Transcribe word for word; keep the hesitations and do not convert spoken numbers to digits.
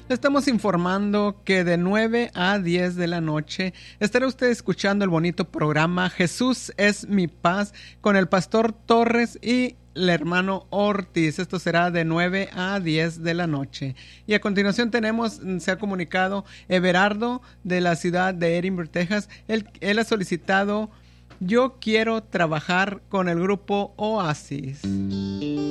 Le estamos informando que de nueve a diez de la noche estará usted escuchando el bonito programa Jesús es mi paz con el pastor Torres y el hermano Ortiz. Esto será de nueve a diez de la noche. Y a continuación tenemos, se ha comunicado Everardo de la ciudad de Edinburgh, Texas. Él, él ha solicitado: yo quiero trabajar con el grupo Oasis.